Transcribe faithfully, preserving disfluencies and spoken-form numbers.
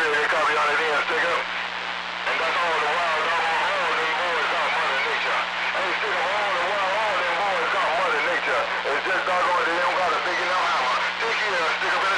real, they copy on it in, stick up. And that's all the while, all, all them boys got Mother Nature. Hey, stick up all the while, all them boys got Mother Nature. It's just doggone, they don't got a big enough hammer. Stick here, stick up